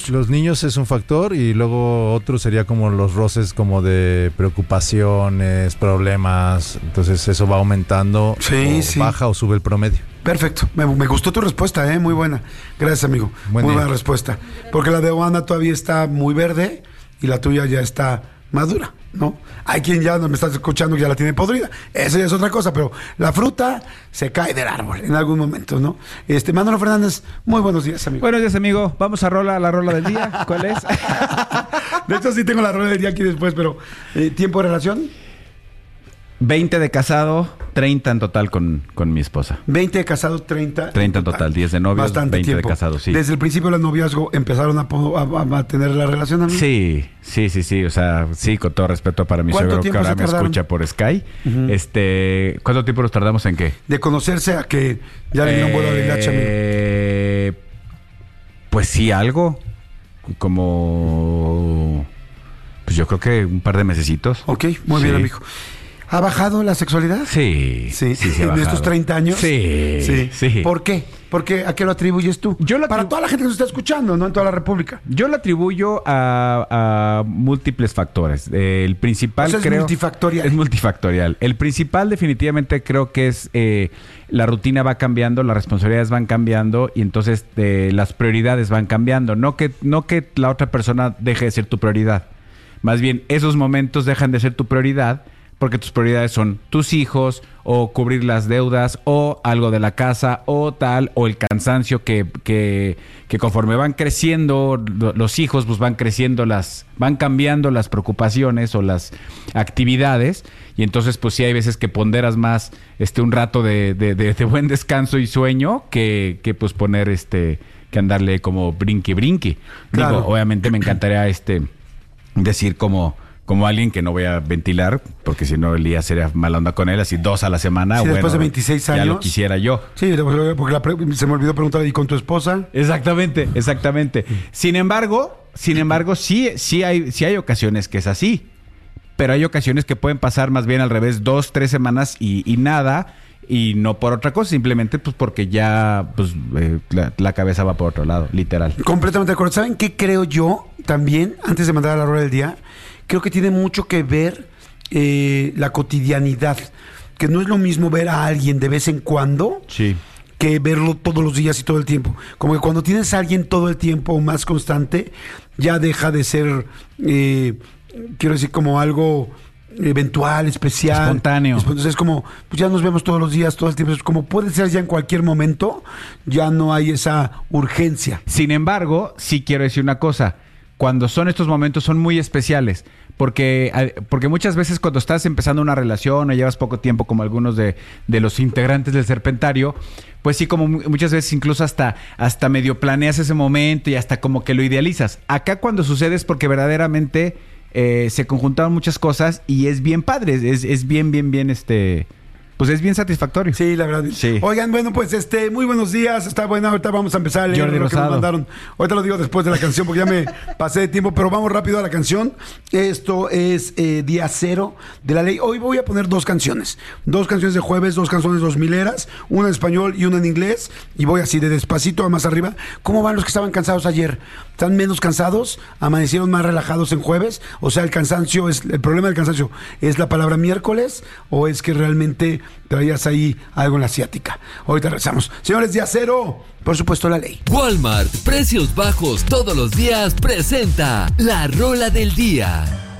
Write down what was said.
Los niños es un factor y luego otro sería como los roces como de preocupaciones, problemas. Entonces eso va aumentando, baja o sube el promedio. Perfecto, me gustó tu respuesta, muy buena. Gracias, amigo. Muy buena respuesta. Porque la de Oana todavía está muy verde y la tuya ya está madura, ¿no? Hay quien ya no me está escuchando que ya la tiene podrida. Esa ya es otra cosa, pero la fruta se cae del árbol en algún momento, ¿no? Manolo Fernández, muy buenos días, amigo. Buenos días, amigo. Vamos a la rola del día. ¿Cuál es? De hecho, sí tengo la rola del día aquí después, pero ¿tiempo de relación? 20 de casado, 30 en total con mi esposa. 20 de casado, 30 en total, 10 de novios, bastante 20 tiempo. de casado, sí. Desde el principio del noviazgo empezaron a tener la relación, amigo. Sí. O sea, sí, con todo respeto para mi suegro que ahora me escucha por Sky. Uh-huh. ¿Cuánto tiempo nos tardamos en qué? De conocerse a que ya le dieron vuelo de hilacha, amigo. Pues sí, algo. Como... Pues yo creo que un par de mesecitos. Ok, muy bien, amigo. ¿Ha bajado la sexualidad? Sí. ¿En estos 30 años? Sí. ¿Por qué? ¿A qué lo atribuyes tú? Para toda la gente que nos está escuchando, ¿no? En toda la República. Yo lo atribuyo a múltiples factores. El principal, es multifactorial. Es multifactorial. El principal definitivamente creo que es la rutina va cambiando, las responsabilidades van cambiando y entonces las prioridades van cambiando. No que la otra persona deje de ser tu prioridad. Más bien, esos momentos dejan de ser tu prioridad porque tus prioridades son tus hijos o cubrir las deudas o algo de la casa o tal, o el cansancio que conforme van creciendo los hijos, pues van creciendo, van cambiando las preocupaciones o las actividades, y entonces pues sí hay veces que ponderas más un rato de buen descanso y sueño que pues poner que andarle como brinqui. Claro. Digo, obviamente me encantaría decir como alguien que no voy a ventilar, porque si no Elías sería mala onda con él, así 2 a la semana. Sí, después de 26 años. Ya lo quisiera yo. Sí, porque se me olvidó preguntar, ¿y con tu esposa? Exactamente. Sin embargo, sí hay ocasiones que es así, pero hay ocasiones que pueden pasar más bien al revés, 2-3 semanas y nada, y no por otra cosa, simplemente pues porque ya la cabeza va por otro lado, literal. Completamente de acuerdo. ¿Saben qué creo yo también, antes de mandar a la rola del día? Creo que tiene mucho que ver la cotidianidad, que no es lo mismo ver a alguien de vez en cuando que verlo todos los días y todo el tiempo. Como que cuando tienes a alguien todo el tiempo más constante, ya deja de ser, quiero decir, como algo eventual, especial, espontáneo. Entonces es como, pues ya nos vemos todos los días, todo el tiempo. Es como puede ser ya en cualquier momento, ya no hay esa urgencia. Sin embargo, sí quiero decir una cosa. Cuando son estos momentos son muy especiales, porque muchas veces cuando estás empezando una relación o llevas poco tiempo, como algunos de los integrantes del Serpentario, pues sí, como muchas veces incluso hasta medio planeas ese momento y hasta como que lo idealizas. Acá cuando sucede es porque verdaderamente se conjuntaron muchas cosas y es bien padre, es bien pues es bien satisfactorio. Sí, la verdad. Sí. Oigan, bueno, pues muy buenos días. Está bueno, ahorita vamos a empezar a leer Jordi lo que Rosado. nos mandaron. Ahorita lo digo después de la canción porque ya me pasé de tiempo, pero vamos rápido a la canción. Esto es día 0 de la ley. Hoy voy a poner 2 canciones. 2 canciones de jueves, 2 canciones 2000eras, una en español y una en inglés. Y voy así de despacito a más arriba. ¿Cómo van los que estaban cansados ayer? ¿Están menos cansados? ¿Amanecieron más relajados en jueves? O sea, el problema del cansancio es la palabra miércoles, o es que realmente traías ahí algo en la asiática. Ahorita regresamos. Señores, día 0, por supuesto, la ley. Walmart, precios bajos todos los días, presenta la rola del día.